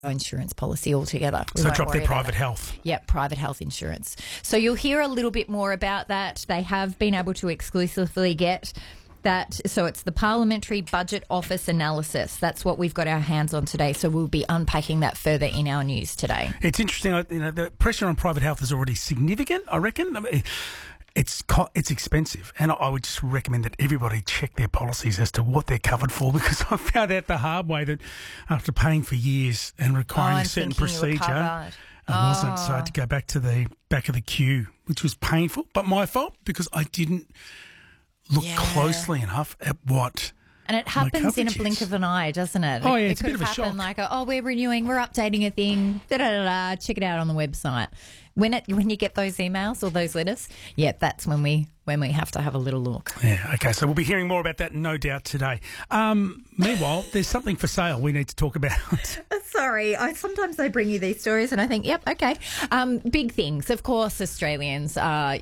insurance policy altogether. So drop their private health. Yep, private health insurance. So you'll hear a little bit more about that. They have been able to exclusively get that. So it's the Parliamentary Budget Office analysis. That's what we've got our hands on today. So we'll be unpacking that further in our news today. It's interesting. The pressure on private health is already significant, I reckon. It's expensive, and I would just recommend that everybody check their policies as to what they're covered for, because I found out the hard way that after paying for years and requiring a certain procedure, I wasn't. So I had to go back to the back of the queue, which was painful, but my fault because I didn't look closely enough at what. And it happens in a blink of an eye, doesn't it? Oh, yeah, it's a bit of a shock. Like, we're renewing, we're updating a thing, check it out on the website. When you get those emails or those letters, that's when we have to have a little look. Yeah, okay, so we'll be hearing more about that, no doubt, today. Meanwhile, there's something for sale we need to talk about. Sorry, sometimes they bring you these stories and I think, yep, okay. Big things. Of course, Australians are,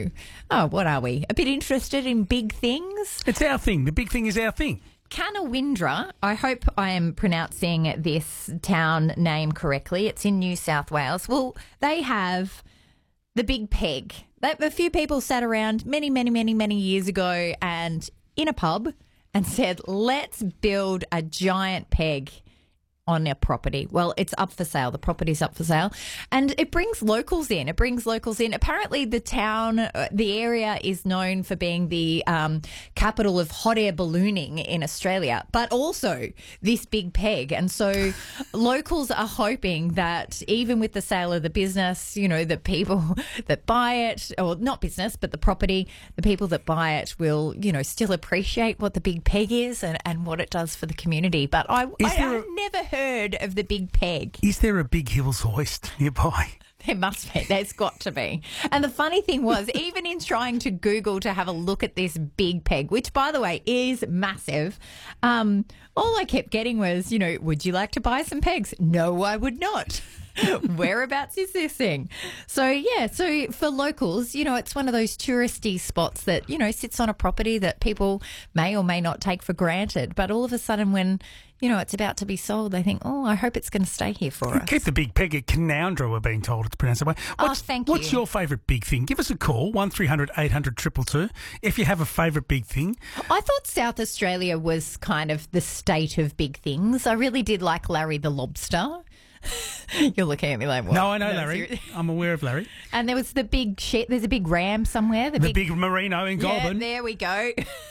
what are we? A bit interested in big things? It's our thing. The big thing is our thing. Canawindra, I hope I am pronouncing this town name correctly. It's in New South Wales. Well, they have the Big Peg. A few people sat around many, many, many, many years ago and in a pub and said, let's build a giant peg on their property. Well, it's up for sale. The property's up for sale. And it brings locals in. Apparently the town, the area is known for being the capital of hot air ballooning in Australia, but also this Big Peg. And so locals are hoping that even with the sale of the business, the people that buy it, or not business, but the property, the people that buy it will, still appreciate what the Big Peg is and what it does for the community. But I've never heard of the Big Peg. Is there a Big Hills hoist nearby? There must be. There's got to be. And the funny thing was, even in trying to Google to have a look at this Big Peg, which, by the way, is massive, all I kept getting was, would you like to buy some pegs? No, I would not. Whereabouts is this thing? So for locals, it's one of those touristy spots that, sits on a property that people may or may not take for granted. But all of a sudden when, it's about to be sold, they think, I hope it's going to stay here for us. Keep the Big Peg at Canowindra, we're being told it's pronounced that way. Thank you. What's your favourite big thing? Give us a call, 1300 800 222, if you have a favourite big thing. I thought South Australia was kind of the state of big things. I really did like Larry the Lobster. You're looking at me like, what? No, I know Larry. I'm aware of Larry. And there was the big there's a big ram somewhere. The big merino in Goulburn. Yeah, there we go.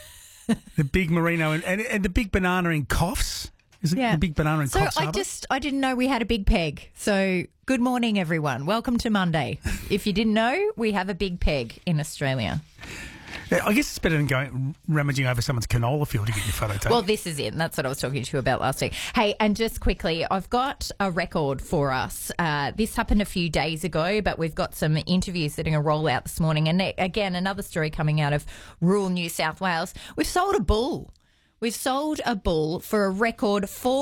The big merino and the big banana in Coffs. Is it the big banana in Coffs? So I didn't know we had a Big Peg. So good morning, everyone. Welcome to Monday. If you didn't know, we have a Big Peg in Australia. Yeah, I guess it's better than going rummaging over someone's canola field to get your photo taken. Well, this is it. And that's what I was talking to you about last week. Hey, and just quickly, I've got a record for us. This happened a few days ago, but we've got some interviews that are going to roll out this morning. And again, another story coming out of rural New South Wales. We've sold a bull. We've sold a bull for a record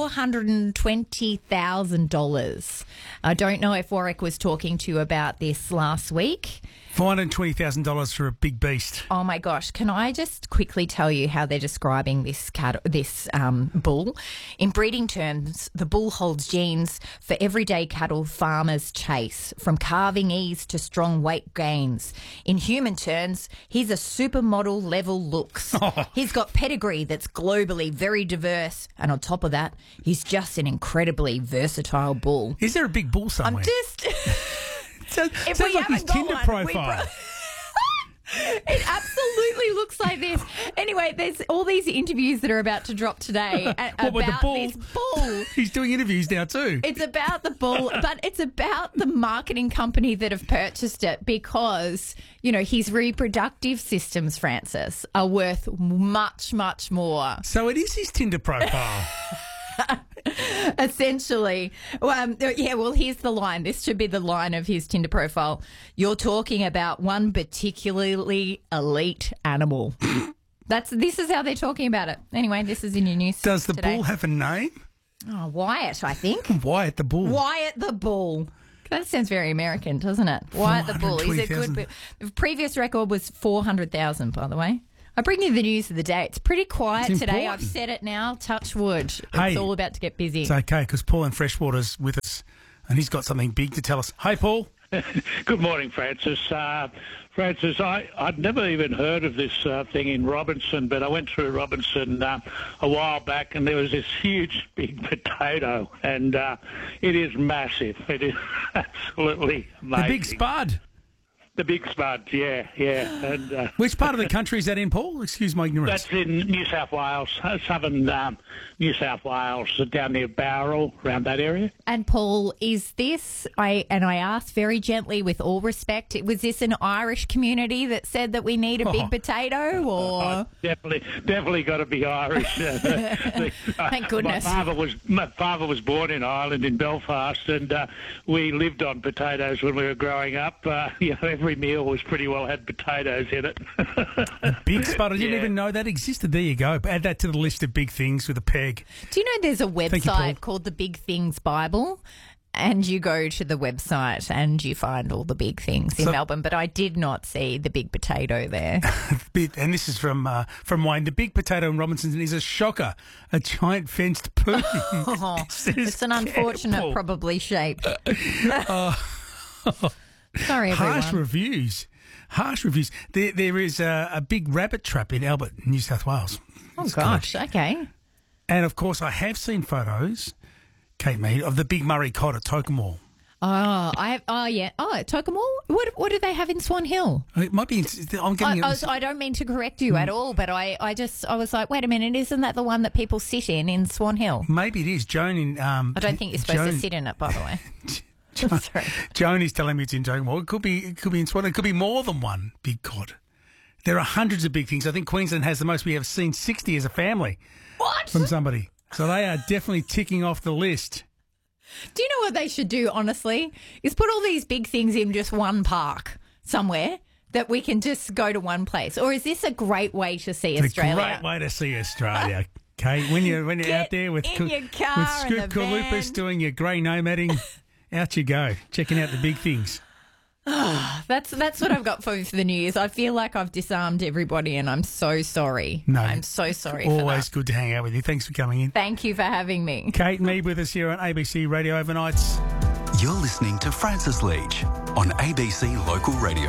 $420,000. I don't know if Warwick was talking to you about this last week. $420,000 for a big beast. Oh my gosh! Can I just quickly tell you how they're describing this bull? In breeding terms, the bull holds genes for everyday cattle farmers chase, from calving ease to strong weight gains. In human terms, he's a supermodel level looks. He's got pedigree that's globally very diverse, and on top of that, he's just an incredibly versatile bull. Is there a big bull somewhere? I'm just. Sounds like his Tinder profile. It absolutely looks like this. Anyway, there's all these interviews that are about to drop today about this bull. He's doing interviews now too. It's about the bull, but it's about the marketing company that have purchased it because, his reproductive systems, Francis, are worth much, much more. So it is his Tinder profile. Essentially. Well, here's the line. This should be the line of his Tinder profile. You're talking about one particularly elite animal. This is how they're talking about it. Anyway, this is in your news. Does the today. bull have a name? Oh, Wyatt, I think. Wyatt the bull. Wyatt the bull. That sounds very American, doesn't it? Wyatt the bull. He's a good. The previous record was 400,000, by the way. I bring you the news of the day. It's pretty quiet It's today. important. I've said it now. Touch wood. Hey, It's all about to get busy. It's okay because Paul in Freshwater's with us and he's got something big to tell us. Hey, Paul. Good morning, Francis. Francis, I'd never even heard of this thing in Robinson, but I went through Robinson a while back and there was this huge big potato and it is massive. It is absolutely amazing. The big spud. The big spud, yeah. And, Which part of the country is that in, Paul? Excuse my ignorance. that's in New South Wales, southern New South Wales, down near Bowral, around that area. And Paul, is this, I asked very gently with all respect, was this an Irish community that said that we need a big potato or? Definitely got to be Irish. Thank goodness. My father was born in Ireland, in Belfast, and we lived on potatoes when we were growing up. Every meal was pretty well had potatoes in it. Big spud. I didn't Yeah. even know that existed. There you go. Add that to the list of big things with a peg. Do you know there's a you, Paul. website called the Big Things Bible? And you go to the website and you find all the big things in Melbourne, but I did not see the big potato there. And this is from Wayne. The big potato in Robinson is a shocker. A giant fenced poo. It's an unfortunate, probably shape. Sorry, everyone. Harsh reviews. There is a big rabbit trap in Albert, New South Wales. Oh, gosh. Okay. And, of course, I have seen photos, Kate Mead, of the big Murray cod at Tokemore. Yeah. Oh, at Tokemore? What do they have in Swan Hill? It might be. I'm getting I don't mean to correct you at all, but I was like, wait a minute, isn't that the one that people sit in Swan Hill? Maybe it is. Joan in. I don't think you're supposed to sit in it, by the way. Sorry. Joan is telling me it's in Tokemore. It could be in Swan. It could be more than one big cod. There are hundreds of big things. I think Queensland has the most. We have seen 60 as a family. What? From somebody. So they are definitely ticking off the list. Do you know what they should do, honestly? Is put all these big things in just one park somewhere that we can just go to one place. Or is this a great way to see Australia? It's a great way to see Australia. Kate, when you're out there with in your car with and Scoop the van. Kalupis doing your grey nomading, out you go, checking out the big things. That's what I've got for you for the New Year's. I feel like I've disarmed everybody and I'm so sorry. No, I'm so sorry for always that. good to hang out with you. Thanks for coming in. Thank you for having me. Kate Mead with us here on ABC Radio Overnights. You're listening to Francis Leach on ABC Local Radio.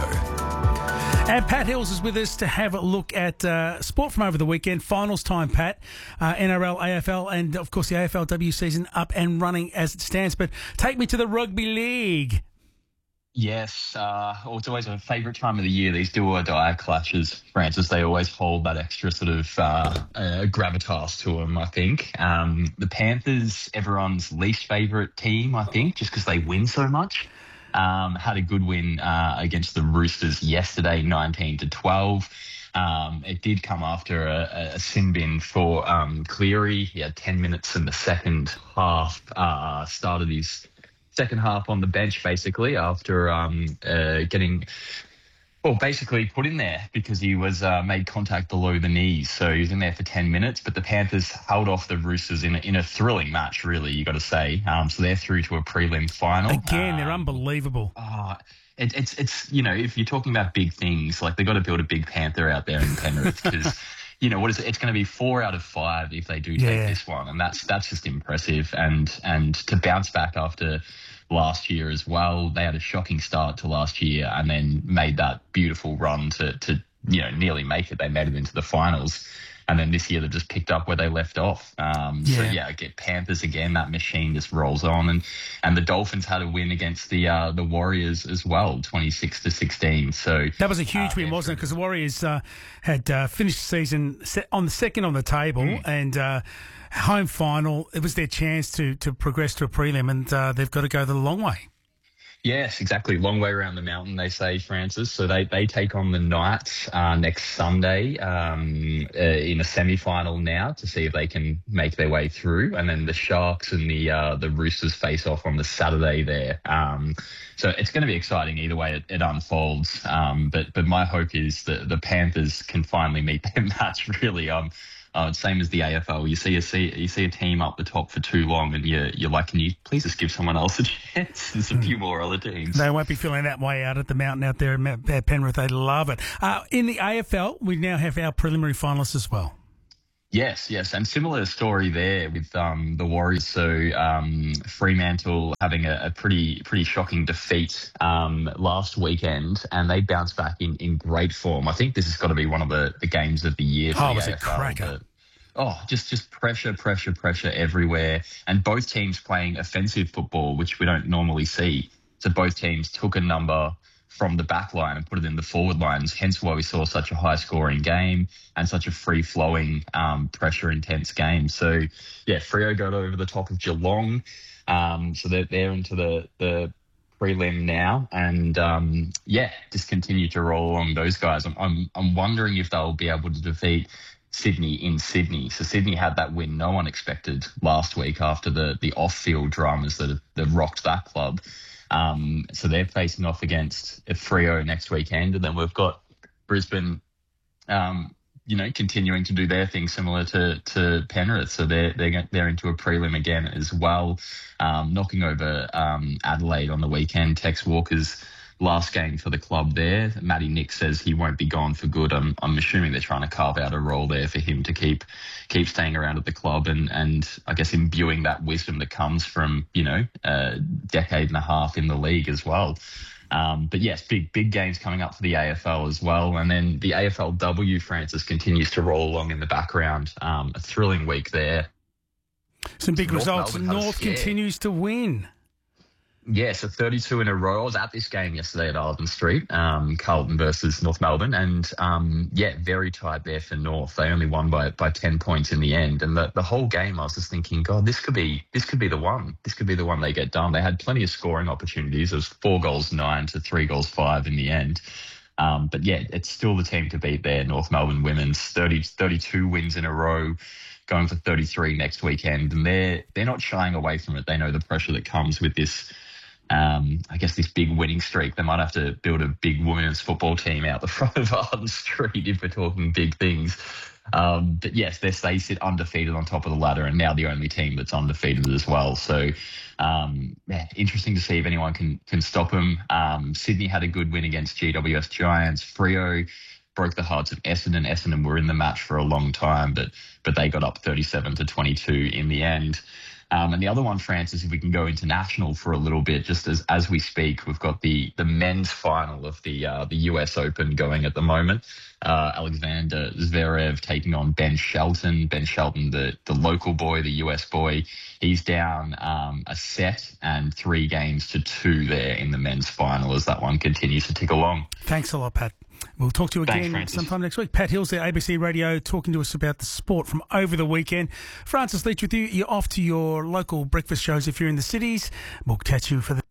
And Pat Hills is with us to have a look at sport from over the weekend. Finals time, Pat. NRL, AFL, and of course the AFLW season up and running as it stands. But take me to the rugby league. Yes, it's always a favourite time of the year, these do-or-die clashes, Francis. They always hold that extra sort of gravitas to them, I think. The Panthers, everyone's least favourite team, I think, just because they win so much. Had a good win against the Roosters yesterday, 19-12. It did come after a sin bin for Cleary. He had 10 minutes in the second half, started his second half on the bench, basically, after getting, basically put in there because he was made contact below the knees. So he was in there for 10 minutes, but the Panthers held off the Roosters in a thrilling match, really, you got to say. So they're through to a prelim final. Again, they're unbelievable. It's if you're talking about big things, like they got to build a big Panther out there in Penrith because, what is it? It's going to be 4 out of 5 if they do take this one, and that's just impressive. And to bounce back after last year as well, they had a shocking start to last year and then made that beautiful run to nearly make it. They made it into the finals. And then this year they've just picked up where they left off. Get Panthers again. That machine just rolls on, and the Dolphins had a win against the Warriors as well, 26-16. So that was a huge win, wasn't it? Because the Warriors had finished the season on the second on the table and home final. It was their chance to progress to a prelim, and they've got to go the long way. Yes, exactly. Long way around the mountain, they say, Francis. So they take on the Knights next Sunday in a semi-final now to see if they can make their way through. And then the Sharks and the Roosters face off on the Saturday there. So it's going to be exciting either way it unfolds. But my hope is that the Panthers can finally meet their match, really. Same as the AFL. You see a team up the top for too long, and you're like, can you please just give someone else a chance? There's a few more other teams. They won't be feeling that way out at the mountain out there at Penrith. They love it. In the AFL, we now have our preliminary finalists as well. Yes, and similar story there with the Warriors. So Fremantle having a pretty shocking defeat last weekend, and they bounced back in great form. I think this has got to be one of the games of the year for the was AFL. a cracker. Just pressure everywhere, and both teams playing offensive football, which we don't normally see. So both teams took a number from the back line and put it in the forward lines, hence why we saw such a high-scoring game and such a free-flowing, pressure-intense game. So, yeah, Freo got over the top of Geelong. So they're into the prelim now, and, just continue to roll along those guys. I'm wondering if they'll be able to defeat Sydney in Sydney. So Sydney had that win no one expected last week after the off-field dramas that rocked that club. So they're facing off against Freo next weekend, and then we've got Brisbane, continuing to do their thing similar to Penrith. So they're into a prelim again as well, knocking over Adelaide on the weekend. Tex Walker's last game for the club there. Matty Nick says he won't be gone for good. I'm assuming they're trying to carve out a role there for him to keep staying around at the club and I guess imbuing that wisdom that comes from, a decade and a half in the league as well. But yes, big games coming up for the AFL as well. And then the AFLW, Francis, continues to roll along in the background. A thrilling week there. Some big results. North continues to win. Yeah, so 32 in a row. I was at this game yesterday at Arden Street, Carlton versus North Melbourne, and very tight there for North. They only won by 10 points in the end, and the whole game I was just thinking, God, this could be the one. This could be the one they get done. They had plenty of scoring opportunities. It was 4-9 to 3-5 in the end. But yeah, it's still the team to beat there. North Melbourne women's 32 wins in a row, going for 33 next weekend, and they're not shying away from it. They know the pressure that comes with this. This big winning streak. They might have to build a big women's football team out the front of Arden Street if we're talking big things. But yes, they sit undefeated on top of the ladder, and now the only team that's undefeated as well. So, interesting to see if anyone can stop them. Sydney had a good win against GWS Giants. Freo broke the hearts of Essendon. Essendon were in the match for a long time, but they got up 37-22 in the end. And the other one, Francis, if we can go international for a little bit, just as we speak, we've got the men's final of the US Open going at the moment. Alexander Zverev taking on Ben Shelton. Ben Shelton, the local boy, the US boy, he's down a set and 3-2 there in the men's final as that one continues to tick along. Thanks a lot, Pat. We'll talk to you again Francis. sometime next week. Pat Hills there, ABC Radio, talking to us about the sport from over the weekend. Francis Leach with you. You're off to your local breakfast shows if you're in the cities. We'll catch you for the...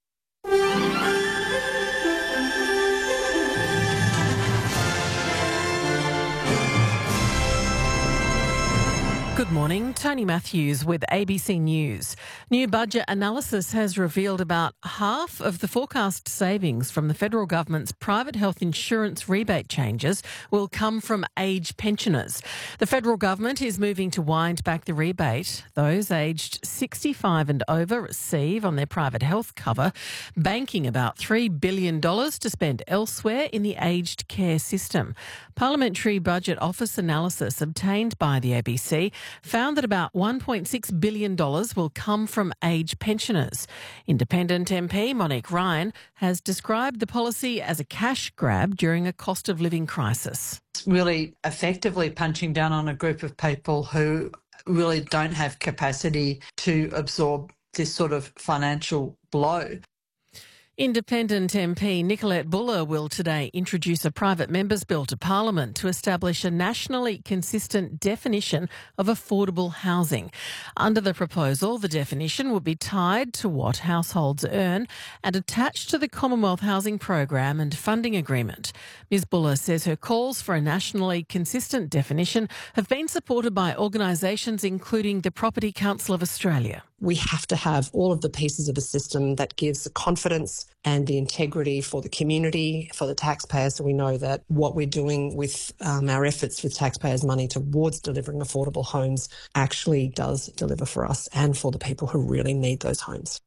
Good morning, Tony Matthews with ABC News. New budget analysis has revealed about half of the forecast savings from the federal government's private health insurance rebate changes will come from age pensioners. The federal government is moving to wind back the rebate those aged 65 and over receive on their private health cover, banking about $3 billion to spend elsewhere in the aged care system. Parliamentary Budget Office analysis obtained by the ABC found that about $1.6 billion will come from age pensioners. Independent MP Monique Ryan has described the policy as a cash grab during a cost of living crisis. It's really effectively punching down on a group of people who really don't have capacity to absorb this sort of financial blow. Independent MP Nicolette Buller will today introduce a private member's bill to Parliament to establish a nationally consistent definition of affordable housing. Under the proposal, the definition would be tied to what households earn and attached to the Commonwealth Housing Program and funding agreement. Ms Buller says her calls for a nationally consistent definition have been supported by organisations including the Property Council of Australia. We have to have all of the pieces of a system that gives the confidence and the integrity for the community, for the taxpayers, so we know that what we're doing with our efforts with taxpayers' money towards delivering affordable homes actually does deliver for us and for the people who really need those homes.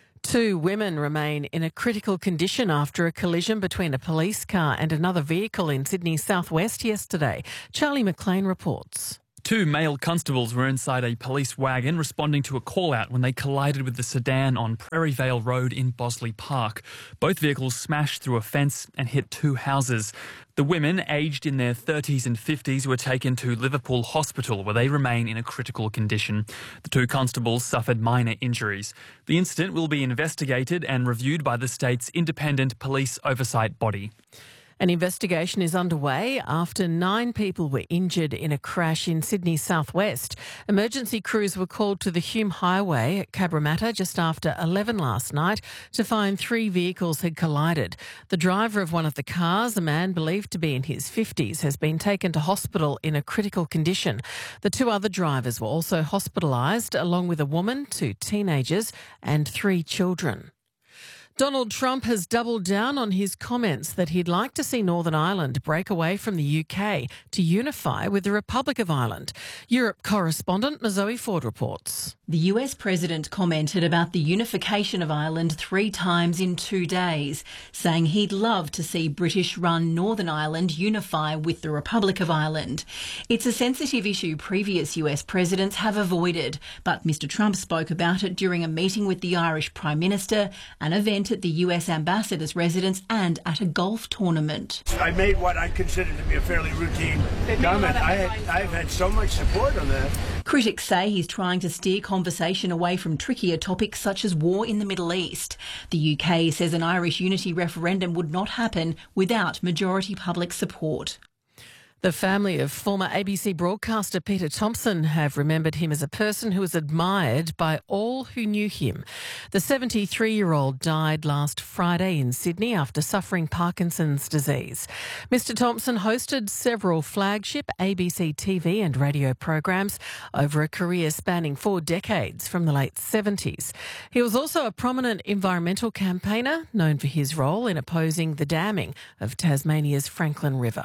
2 women remain in a critical condition after a collision between a police car and another vehicle in Sydney's southwest yesterday. Charlie McLean reports. 2 male constables were inside a police wagon responding to a call-out when they collided with the sedan on Prairie Vale Road in Bosley Park. Both vehicles smashed through a fence and hit 2 houses. The women, aged in their 30s and 50s, were taken to Liverpool Hospital, where they remain in a critical condition. The 2 constables suffered minor injuries. The incident will be investigated and reviewed by the state's independent police oversight body. An investigation is underway after 9 people were injured in a crash in Sydney's southwest. Emergency crews were called to the Hume Highway at Cabramatta just after 11 last night to find 3 vehicles had collided. The driver of one of the cars, a man believed to be in his 50s, has been taken to hospital in a critical condition. The 2 other drivers were also hospitalised, along with a woman, 2 teenagers and 3 children. Donald Trump has doubled down on his comments that he'd like to see Northern Ireland break away from the UK to unify with the Republic of Ireland. Europe correspondent Zoe Ford reports. The US president commented about the unification of Ireland 3 times in 2 days, saying he'd love to see British-run Northern Ireland unify with the Republic of Ireland. It's a sensitive issue previous US presidents have avoided, but Mr Trump spoke about it during a meeting with the Irish Prime Minister, an event at the US ambassador's residence and at a golf tournament. I made what I consider to be a fairly routine comment. I've had so much support on that. Critics say he's trying to steer conversation away from trickier topics such as war in the Middle East. The UK says an Irish unity referendum would not happen without majority public support. The family of former ABC broadcaster Peter Thompson have remembered him as a person who was admired by all who knew him. The 73-year-old died last Friday in Sydney after suffering Parkinson's disease. Mr Thompson hosted several flagship ABC TV and radio programs over a career spanning 4 decades from the late 70s. He was also a prominent environmental campaigner, known for his role in opposing the damming of Tasmania's Franklin River.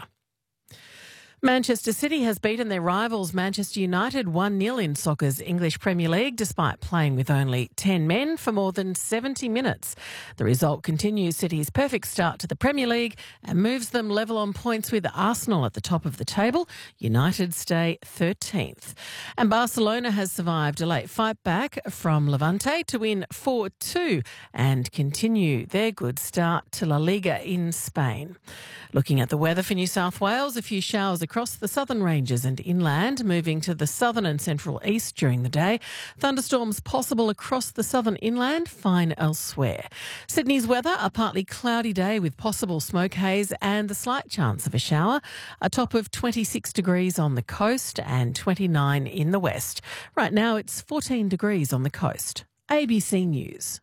Manchester City has beaten their rivals Manchester United 1-0 in soccer's English Premier League despite playing with only 10 men for more than 70 minutes. The result continues City's perfect start to the Premier League and moves them level on points with Arsenal at the top of the table. United stay 13th. And Barcelona has survived a late fight back from Levante to win 4-2 and continue their good start to La Liga in Spain. Looking at the weather for New South Wales, a few showers across the southern ranges and inland, moving to the southern and central east during the day. Thunderstorms possible across the southern inland, fine elsewhere. Sydney's weather, a partly cloudy day with possible smoke haze and the slight chance of a shower. A top of 26 degrees on the coast and 29 in the west. Right now it's 14 degrees on the coast. ABC News.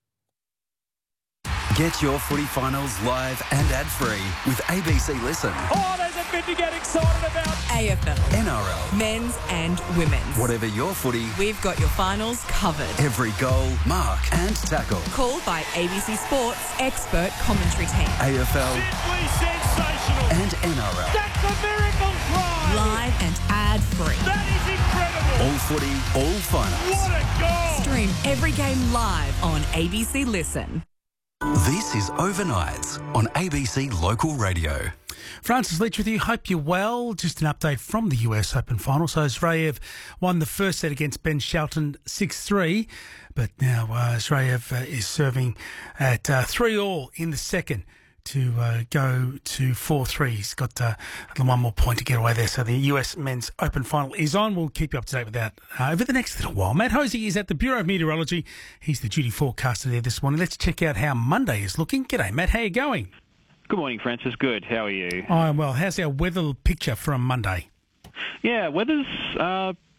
Get your footy finals live and ad-free with ABC Listen. Oh, there's a bit to get excited about. AFL. NRL. Men's and women's. Whatever your footy, we've got your finals covered. Every goal, mark and tackle. Called by ABC Sports expert commentary team. AFL. Simply sensational. And NRL. That's a miracle try. Live and ad-free. That is incredible. All footy, all finals. What a goal. Stream every game live on ABC Listen. This is Overnights on ABC Local Radio. Francis Leach with you. Hope you're well. Just an update from the US Open final. So Zverev won the first set against Ben Shelton 6-3, but now Zverev is serving at 3-all in the second to go to 4-3. He's got one more point to get away there. So the US Men's Open Final is on. We'll keep you up to date with that over the next little while. Matt Hosey is at the Bureau of Meteorology. He's the duty forecaster there this morning. Let's check out how Monday is looking. G'day, Matt. How you going? Good morning, Francis. Good. How are you? I'm well. How's our weather picture from Monday? Yeah, weather's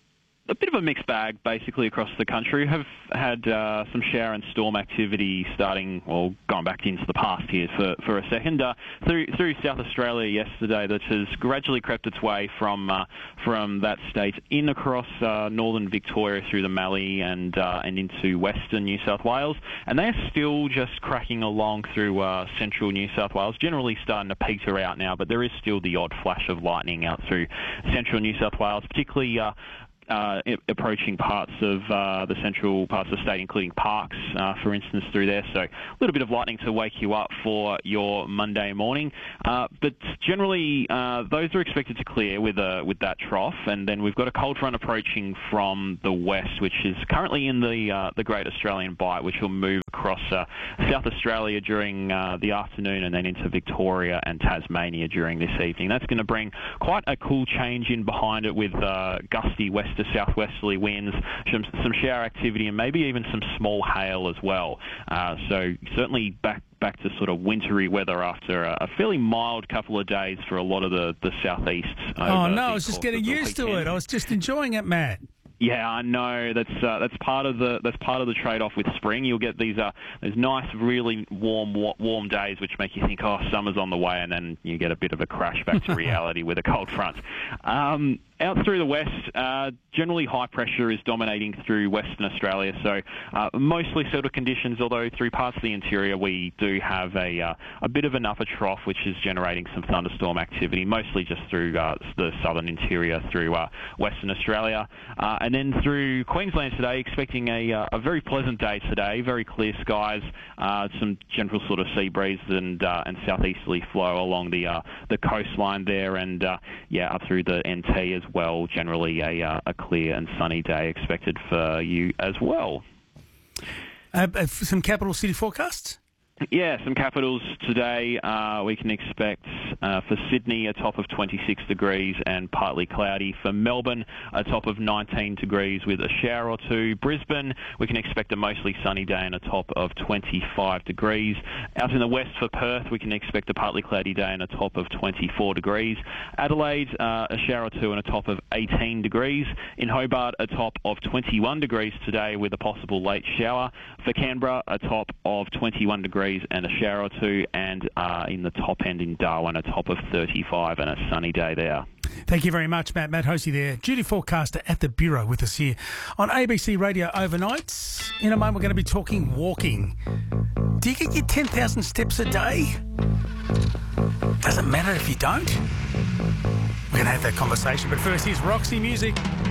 a bit of a mixed bag, basically, across the country. Have had some shower and storm activity going back into the past here for a second. Through South Australia yesterday, that has gradually crept its way from that state in across northern Victoria through the Mallee and into western New South Wales. And they're still just cracking along through central New South Wales, generally starting to peter out now, but there is still the odd flash of lightning out through central New South Wales, particularly approaching parts of the central parts of the state, including Parks, for instance, through there. So a little bit of lightning to wake you up for your Monday morning. But generally, those are expected to clear with that trough. And then we've got a cold front approaching from the west, which is currently in the Great Australian Bight, which will move across South Australia during the afternoon and then into Victoria and Tasmania during this evening. That's going to bring quite a cool change in behind it with gusty west to southwesterly winds, some shower activity, and maybe even some small hail as well. So certainly back to sort of wintry weather after a fairly mild couple of days for a lot of the southeast. Oh no, I was just getting used to it. I was just enjoying it, Matt. Yeah, I know. That's part of the trade-off with spring. You'll get these nice, really warm days, which make you think, oh, summer's on the way, and then you get a bit of a crash back to reality with a cold front. Out through the west, generally high pressure is dominating through Western Australia, so mostly settled conditions, although through parts of the interior we do have a bit of an upper trough which is generating some thunderstorm activity, mostly just through the southern interior through Western Australia. And then through Queensland today, expecting a very pleasant day today, very clear skies, some gentle sort of sea breeze and southeasterly flow along the coastline there, and up through the NT as well. Generally a clear and sunny day expected for you as well. Some capital city forecasts? Yeah, some capitals today. We can expect for Sydney a top of 26 degrees and partly cloudy. For Melbourne, a top of 19 degrees with a shower or two. Brisbane, we can expect a mostly sunny day and a top of 25 degrees. Out in the west for Perth, we can expect a partly cloudy day and a top of 24 degrees. Adelaide, a shower or two and a top of 18 degrees. In Hobart, a top of 21 degrees today with a possible late shower. For Canberra, a top of 21 degrees and a shower or two, and in the top end in Darwin, a top of 35 and a sunny day there. Thank you very much, Matt. Matt Hosey there, duty forecaster at the Bureau with us here on ABC Radio Overnights. In a moment, we're going to be talking walking. Do you get your 10,000 steps a day? Doesn't matter if you don't. We're going to have that conversation. But first, here's Roxy music.